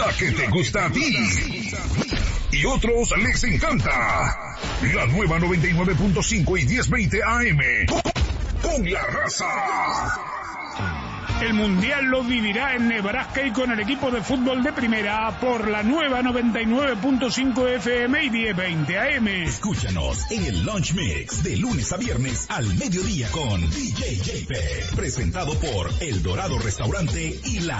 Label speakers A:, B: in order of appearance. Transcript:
A: la que te gusta a ti y otros les encanta. La nueva 99.5 y 1020 AM con la raza.
B: El Mundial lo vivirá en Nebraska y con el equipo de fútbol de primera por la nueva 99.5 FM y 1020 AM.
C: Escúchanos en el Lunch Mix de lunes a viernes al mediodía con DJ JP. Presentado por El Dorado Restaurante y la